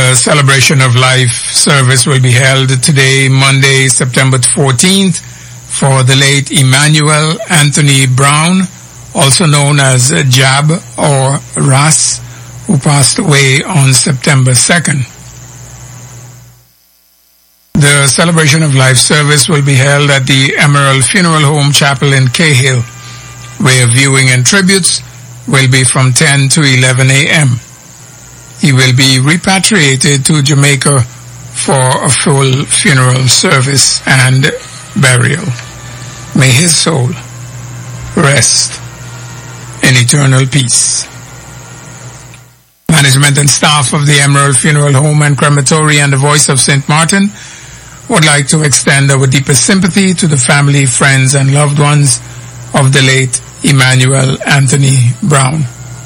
The Celebration of Life service will be held today, Monday, September 14th, for the late Emmanuel Anthony Brown, also known as Jab or Ras, who passed away on September 2nd. The Celebration of Life service will be held at the Emerald Funeral Home Chapel in Cahill, where viewing and tributes will be from 10 to 11 a.m. He will be repatriated to Jamaica for a full funeral service and burial. May his soul rest in eternal peace. Management and staff of the Emerald Funeral Home and Crematory and the Voice of St. Martin would like to extend our deepest sympathy to the family, friends, and loved ones of the late Emmanuel Anthony Brown.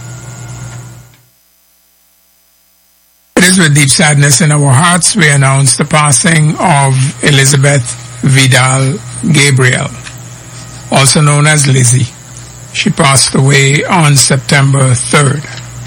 It is with deep sadness in our hearts we announce the passing of Elizabeth Vidal Gabriel, also known as Lizzie. She passed away on September 3rd.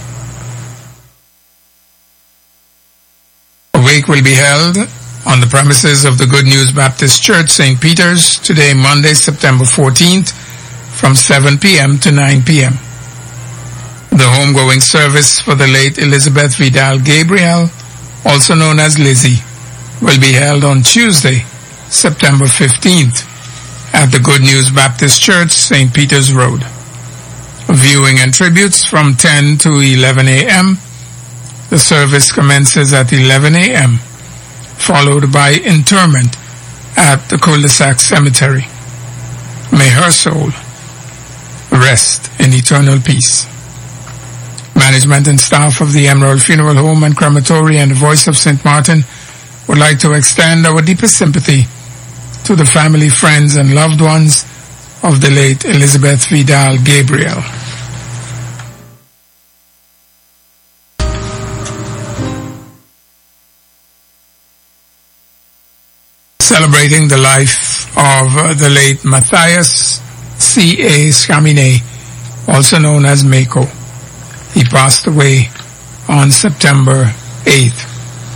A wake will be held on the premises of the Good News Baptist Church, St. Peter's, today, Monday, September 14th, from 7 p.m. to 9 p.m. The homegoing service for the late Elizabeth Vidal Gabriel, also known as Lizzie, will be held on Tuesday, September 15th, at the Good News Baptist Church, St. Peter's Road. Viewing and tributes from 10 to 11 a.m. The service commences at 11 a.m., followed by interment at the Cul-de-Sac Cemetery. May her soul rest in eternal peace. Management and staff of the Emerald Funeral Home and Crematory and the Voice of St. Martin would like to extend our deepest sympathy to the family, friends, and loved ones of the late Elizabeth Vidal Gabriel. Celebrating the life of the late Matthias C.A. Scamine, also known as Mako. He passed away on September 8th.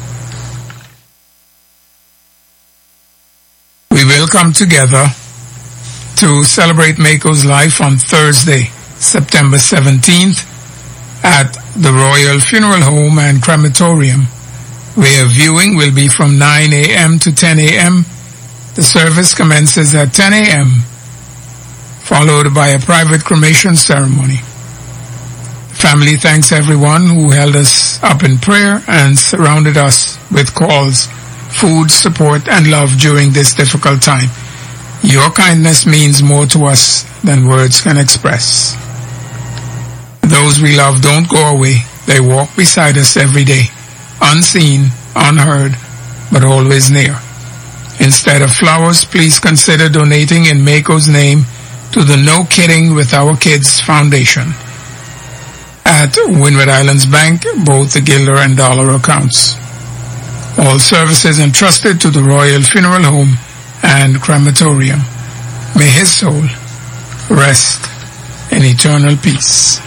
We will come together to celebrate Mako's life on Thursday, September 17th at the Royal Funeral Home and Crematorium, where viewing will be from 9 a.m. to 10 a.m. The service commences at 10 a.m., followed by a private cremation ceremony. Family thanks everyone who held us up in prayer and surrounded us with calls, food, support, and love during this difficult time. Your kindness means more to us than words can express. Those we love don't go away. They walk beside us every day, unseen, unheard, but always near. Instead of flowers, please consider donating in Mako's name to the No Kidding with Our Kids Foundation at Windward Islands Bank, both the Guilder and Dollar accounts. All services entrusted to the Royal Funeral Home and Crematorium. May his soul rest in eternal peace.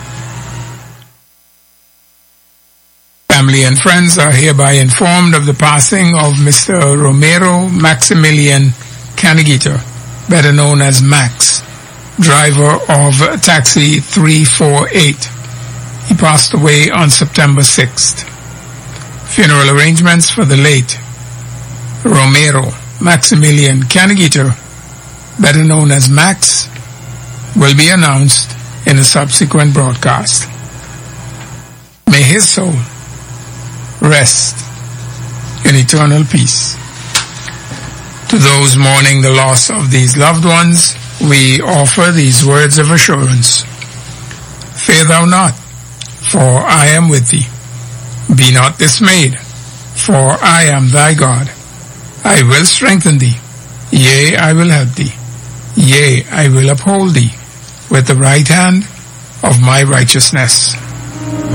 Family and friends are hereby informed of the passing of Mr. Romero Maximilian Canigita, better known as Max, driver of Taxi 348. He passed away on September 6th. Funeral arrangements for the late Romero Maximilian Canigita, better known as Max, will be announced in a subsequent broadcast. May his soul rest in eternal peace. To those mourning the loss of these loved ones, we offer these words of assurance. Fear thou not, for I am with thee. Be not dismayed, for I am thy God. I will strengthen thee. Yea, I will help thee. Yea, I will uphold thee with the right hand of my righteousness.